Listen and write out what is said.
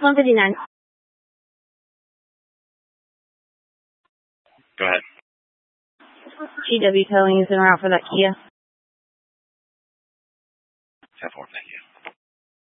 159. Go ahead. GW Towing is en route for that Kia. 10-4, thank you.